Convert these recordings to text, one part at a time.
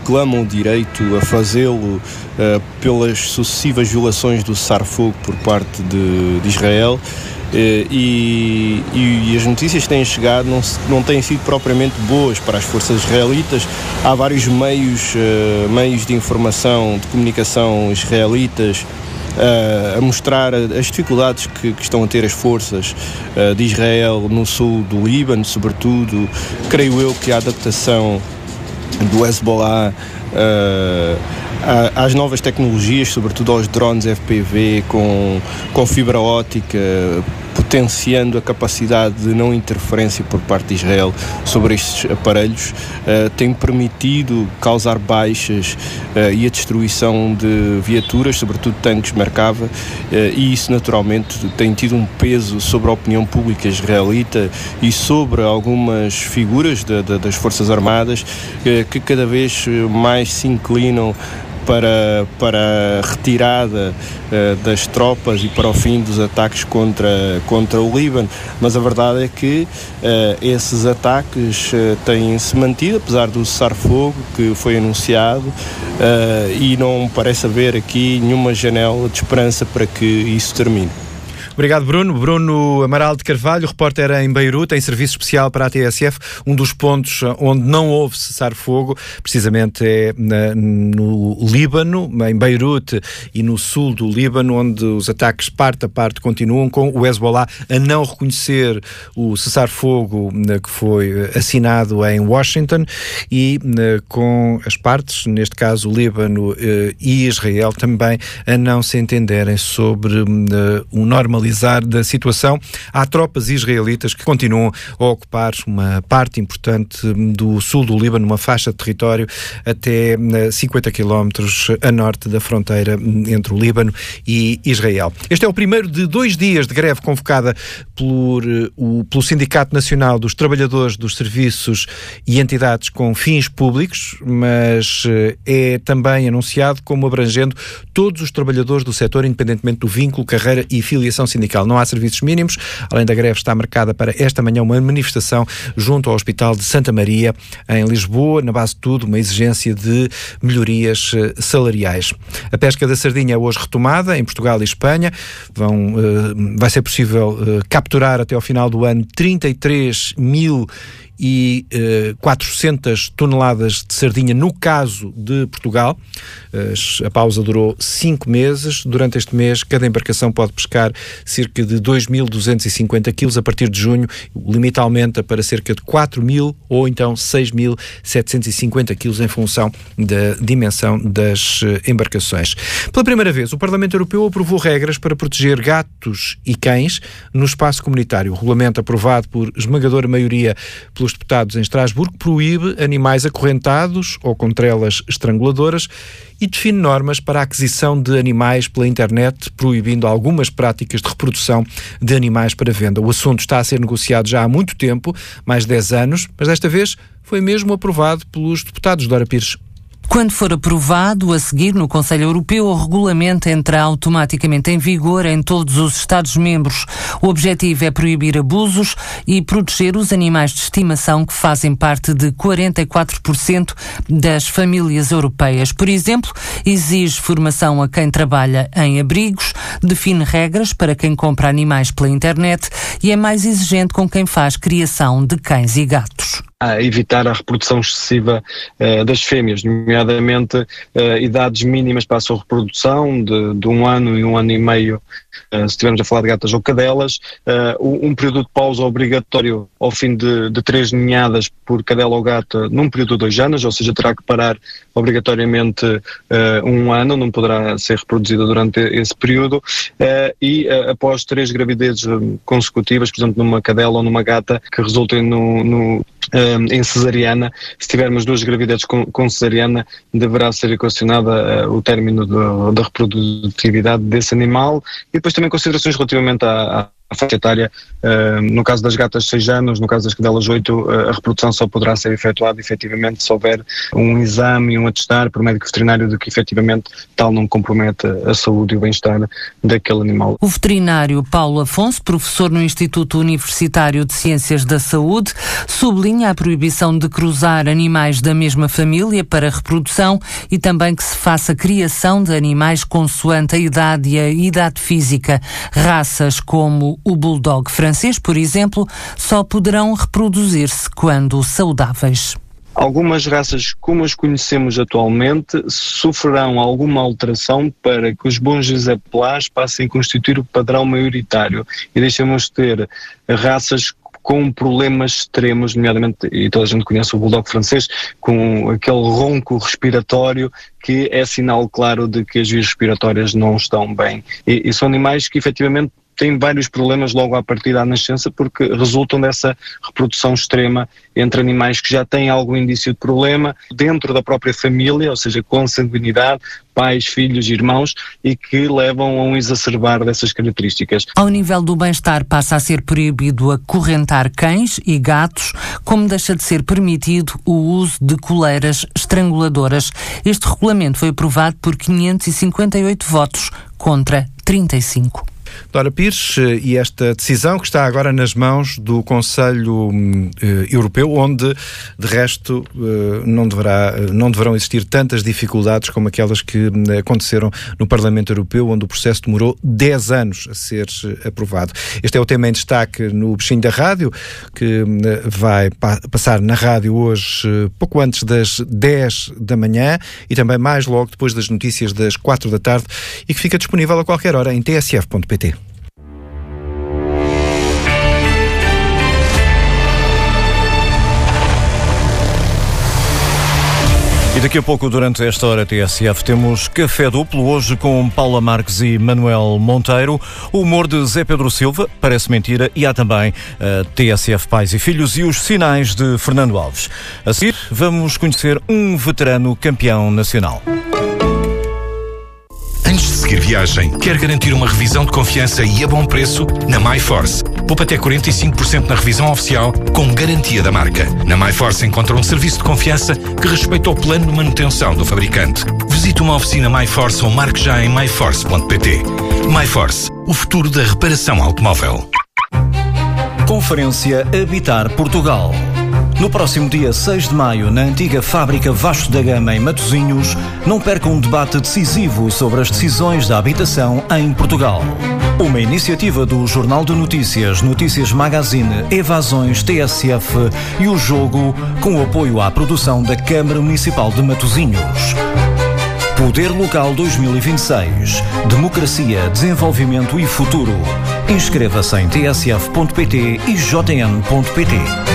reclamam o direito a fazê-lo pelas sucessivas violações do cessar-fogo por parte de Israel. E as notícias que têm chegado não têm sido propriamente boas para as forças israelitas. Há vários meios de informação, de comunicação israelitas a mostrar as dificuldades que estão a ter as forças de Israel no sul do Líbano, sobretudo. Creio eu que a adaptação do Hezbollah às novas tecnologias, sobretudo aos drones FPV com fibra óptica, potenciando a capacidade de não interferência por parte de Israel sobre estes aparelhos, tem permitido causar baixas e a destruição de viaturas, sobretudo tanques Merkava, e isso naturalmente tem tido um peso sobre a opinião pública israelita e sobre algumas figuras das Forças Armadas que cada vez mais se inclinam para a retirada das tropas e para o fim dos ataques contra o Líbano. Mas a verdade é que esses ataques têm-se mantido, apesar do cessar-fogo que foi anunciado, e não parece haver aqui nenhuma janela de esperança para que isso termine. Obrigado, Bruno. Bruno Amaral de Carvalho, repórter em Beirute, em serviço especial para a TSF. Um dos pontos onde não houve cessar-fogo, precisamente é no Líbano, em Beirute e no sul do Líbano, onde os ataques parte a parte continuam, com o Hezbollah a não reconhecer o cessar-fogo que foi assinado em Washington e com as partes, neste caso o Líbano e Israel, também a não se entenderem sobre o normalizar da situação. Há tropas israelitas que continuam a ocupar uma parte importante do sul do Líbano, uma faixa de território até 50 quilómetros a norte da fronteira entre o Líbano e Israel. Este é o primeiro de 2 dias de greve convocada pelo Sindicato Nacional dos Trabalhadores dos Serviços e Entidades com Fins Públicos, mas é também anunciado como abrangendo todos os trabalhadores do setor, independentemente do vínculo, carreira e filiação sindical. Não há serviços mínimos. Além da greve, está marcada para esta manhã uma manifestação junto ao Hospital de Santa Maria, em Lisboa, na base de tudo, uma exigência de melhorias salariais. A pesca da sardinha é hoje retomada em Portugal e Espanha. Vai ser possível capturar até ao final do ano 33.400 toneladas de sardinha no caso de Portugal. A pausa durou 5 meses. Durante este mês, cada embarcação pode pescar cerca de 2.250 quilos. A partir de junho, o limite aumenta para cerca de 4.000 ou então 6.750 quilos em função da dimensão das embarcações. Pela primeira vez, o Parlamento Europeu aprovou regras para proteger gatos e cães no espaço comunitário. O regulamento, aprovado por esmagadora maioria pelos deputados em Estrasburgo, proíbe animais acorrentados ou com trelas estranguladoras e define normas para a aquisição de animais pela internet, proibindo algumas práticas de reprodução de animais para venda. O assunto está a ser negociado já há muito tempo, mais de 10 anos, mas desta vez foi mesmo aprovado pelos deputados. Dora Pires. Quando for aprovado, a seguir no Conselho Europeu, o regulamento entra automaticamente em vigor em todos os Estados-membros. O objetivo é proibir abusos e proteger os animais de estimação que fazem parte de 44% das famílias europeias. Por exemplo, exige formação a quem trabalha em abrigos, define regras para quem compra animais pela internet e é mais exigente com quem faz criação de cães e gatos. A evitar a reprodução excessiva das fêmeas, nomeadamente idades mínimas para a sua reprodução, de 1 ano e 1 ano e meio, se estivermos a falar de gatas ou cadelas, um período de pausa obrigatório ao fim de 3 ninhadas por cadela ou gata num período de 2 anos, ou seja, terá que parar obrigatoriamente 1 ano, não poderá ser reproduzida durante esse período, e após 3 gravidezes consecutivas, por exemplo, numa cadela ou numa gata, que resultem em cesariana, se tivermos 2 gravidezes com cesariana, deverá ser equacionada o término da reprodutividade desse animal. E depois também considerações relativamente à a faixa etária, no caso das gatas 6 anos, no caso das cadelas 8, a reprodução só poderá ser efetuada efetivamente se houver um exame e um atestar por médico veterinário de que efetivamente tal não compromete a saúde e o bem-estar daquele animal. O veterinário Paulo Afonso, professor no Instituto Universitário de Ciências da Saúde, sublinha a proibição de cruzar animais da mesma família para reprodução e também que se faça criação de animais consoante a idade e a idade física. Raças como o bulldog francês, por exemplo, só poderão reproduzir-se quando saudáveis. Algumas raças, como as conhecemos atualmente, sofrerão alguma alteração para que os bons exemplares passem a constituir o padrão maioritário e deixemos de ter raças com problemas extremos, nomeadamente, e toda a gente conhece o bulldog francês, com aquele ronco respiratório que é sinal claro de que as vias respiratórias não estão bem. E são animais que efetivamente têm vários problemas logo à partida da nascença porque resultam dessa reprodução extrema entre animais que já têm algum indício de problema dentro da própria família, ou seja, consanguinidade, pais, filhos, irmãos, e que levam a um exacerbar dessas características. Ao nível do bem-estar passa a ser proibido acorrentar cães e gatos, como deixa de ser permitido o uso de coleiras estranguladoras. Este regulamento foi aprovado por 558 votos contra 35. Dora Pires, e esta decisão que está agora nas mãos do Conselho Europeu, onde, de resto, não deverão existir tantas dificuldades como aquelas que aconteceram no Parlamento Europeu, onde o processo demorou 10 anos a ser aprovado. Este é o tema em destaque no Bichinho da Rádio, que vai passar na rádio hoje, pouco antes das 10 da manhã e também mais logo depois das notícias das 4 da tarde e que fica disponível a qualquer hora em tsf.pt. E daqui a pouco, durante esta hora TSF, temos Café Duplo, hoje com Paula Marques e Manuel Monteiro. O humor de Zé Pedro Silva, parece mentira, e há também TSF Pais e Filhos e os sinais de Fernando Alves. A seguir, vamos conhecer um veterano campeão nacional. Antes de seguir viagem, quer garantir uma revisão de confiança e a bom preço? Na MyForce. Poupa até 45% na revisão oficial, com garantia da marca. Na MyForce encontra um serviço de confiança que respeita o plano de manutenção do fabricante. Visite uma oficina MyForce ou marque já em myforce.pt. MyForce, o futuro da reparação automóvel. Conferência Habitar Portugal. No próximo dia 6 de maio, na antiga fábrica Vasco da Gama, em Matosinhos, não perca um debate decisivo sobre as decisões da habitação em Portugal. Uma iniciativa do Jornal de Notícias, Notícias Magazine, Evasões, TSF e o Jogo, com o apoio à produção da Câmara Municipal de Matosinhos. Poder Local 2026. Democracia, desenvolvimento e futuro. Inscreva-se em tsf.pt e jm.pt.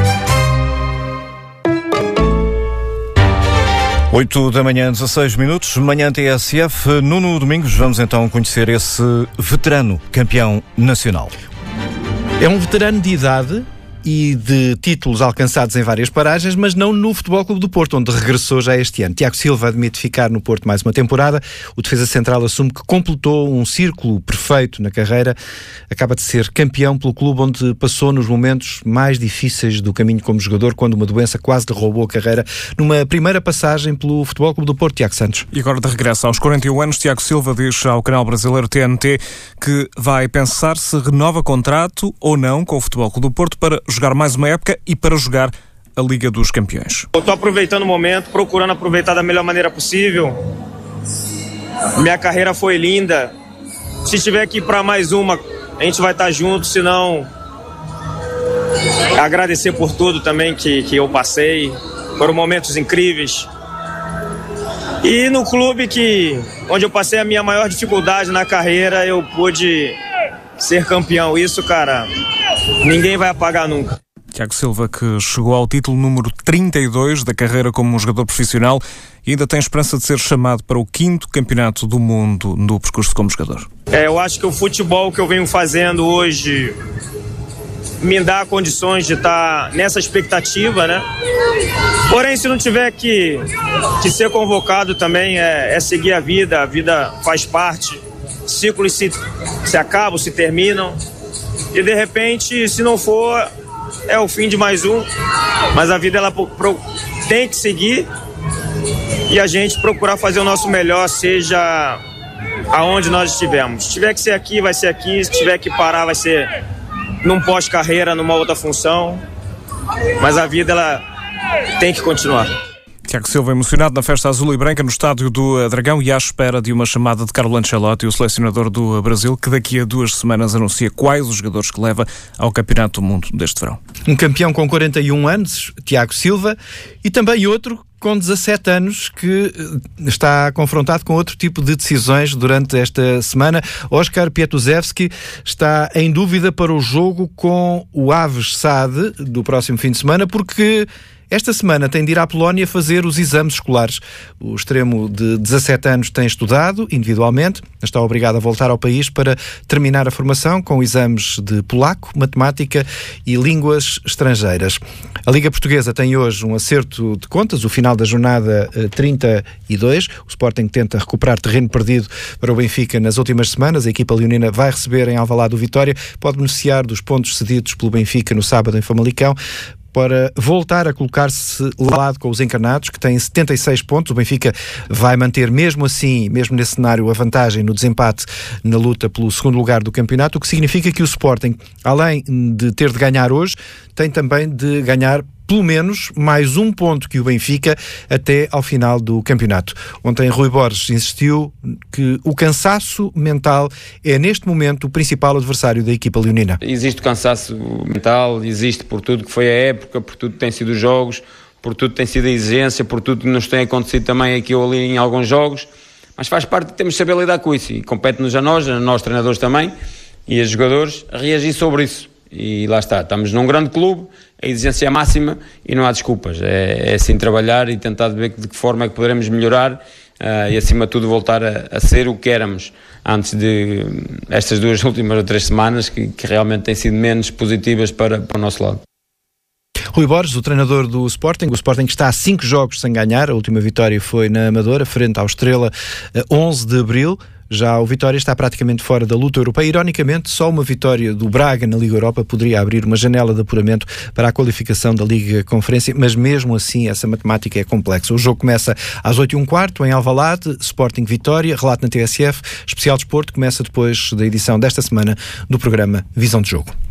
8 da manhã, 16 minutos, manhã TSF. Nuno Domingos, vamos então conhecer esse veterano campeão nacional. É um veterano de idade e de títulos alcançados em várias paragens, mas não no Futebol Clube do Porto, onde regressou já este ano. Tiago Silva admite ficar no Porto mais uma temporada. O defesa central assume que completou um círculo perfeito na carreira. Acaba de ser campeão pelo clube onde passou nos momentos mais difíceis do caminho como jogador, quando uma doença quase lhe roubou a carreira, numa primeira passagem pelo Futebol Clube do Porto. Tiago Santos. E agora de regresso aos 41 anos, Tiago Silva diz ao canal brasileiro TNT que vai pensar se renova contrato ou não com o Futebol Clube do Porto para jogar mais uma época e para jogar a Liga dos Campeões. Eu estou aproveitando o momento, procurando aproveitar da melhor maneira possível. Minha carreira foi linda. Se tiver que ir para mais uma, a gente vai estar junto, senão agradecer por tudo também que eu passei. Foram momentos incríveis. E no clube onde eu passei a minha maior dificuldade na carreira, eu pude ser campeão. Isso, cara, ninguém vai apagar nunca. Tiago Silva, que chegou ao título número 32 da carreira como um jogador profissional e ainda tem esperança de ser chamado para o 5º campeonato do mundo no percurso como jogador. Eu acho que o futebol que eu venho fazendo hoje me dá condições de estar nessa expectativa, né? Porém, se não tiver que ser convocado também, é seguir a vida faz parte, ciclos se acabam, se terminam. E de repente, se não for, é o fim de mais um. Mas a vida ela tem que seguir e a gente procurar fazer o nosso melhor, seja aonde nós estivermos. Se tiver que ser aqui, vai ser aqui. Se tiver que parar, vai ser num pós-carreira, numa outra função. Mas a vida ela tem que continuar. Tiago Silva emocionado na festa azul e branca no estádio do Dragão e à espera de uma chamada de Carlo Ancelotti, o selecionador do Brasil, que daqui a 2 semanas anuncia quais os jogadores que leva ao Campeonato do Mundo deste verão. Um campeão com 41 anos, Tiago Silva, e também outro com 17 anos que está confrontado com outro tipo de decisões durante esta semana. Oskar Pietuzewski está em dúvida para o jogo com o Aves Sade do próximo fim de semana, porque esta semana tem de ir à Polónia fazer os exames escolares. O extremo de 17 anos tem estudado individualmente, está obrigado a voltar ao país para terminar a formação com exames de polaco, matemática e línguas estrangeiras. A Liga Portuguesa tem hoje um acerto de contas, o final da jornada 32. O Sporting tenta recuperar terreno perdido para o Benfica nas últimas semanas. A equipa leonina vai receber em Alvalade o Vitória, pode beneficiar dos pontos cedidos pelo Benfica no sábado em Famalicão, para voltar a colocar-se lado com os encarnados, que têm 76 pontos. O Benfica vai manter, mesmo assim, mesmo nesse cenário, a vantagem no desempate na luta pelo segundo lugar do campeonato, o que significa que o Sporting, além de ter de ganhar hoje, tem também de ganhar pelo menos mais um ponto que o Benfica até ao final do campeonato. Ontem Rui Borges insistiu que o cansaço mental é neste momento o principal adversário da equipa leonina. Existe o cansaço mental, existe por tudo que foi a época, por tudo que tem sido os jogos, por tudo que tem sido a exigência, por tudo que nos tem acontecido também aqui ou ali em alguns jogos, mas faz parte, temos de saber lidar com isso e compete-nos a nós treinadores também e a jogadores, a reagir sobre isso. E lá está, estamos num grande clube, a exigência é máxima e não há desculpas, é assim trabalhar e tentar ver de que forma é que poderemos melhorar e acima de tudo voltar a ser o que éramos antes de estas 2 últimas ou 3 semanas que realmente têm sido menos positivas para o nosso lado. Rui Borges, o treinador do Sporting. O Sporting está a 5 jogos sem ganhar. A última vitória foi na Amadora, frente ao Estrela, 11 de abril. Já o Vitória está praticamente fora da luta europeia. Ironicamente, só uma vitória do Braga na Liga Europa poderia abrir uma janela de apuramento para a qualificação da Liga Conferência, mas mesmo assim essa matemática é complexa. O jogo começa às 8h15 em Alvalade, Sporting Vitória, relato na TSF, Especial Desporto, começa depois da edição desta semana do programa Visão de Jogo.